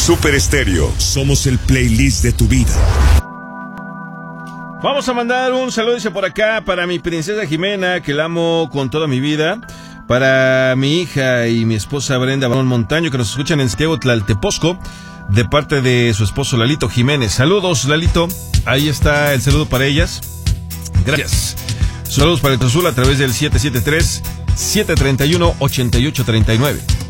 Super Estéreo. Somos el playlist de tu vida. Vamos a mandar un saludo, dice por acá, para mi princesa Jimena, que la amo con toda mi vida. Para mi hija y mi esposa Brenda Barón Montaño, que nos escuchan en Santiago Tlaltepozco, de parte de su esposo Lalito Jiménez. Saludos, Lalito. Ahí está el saludo para ellas. Gracias. Saludos para el Cruz Azul a través del 773-731-8839.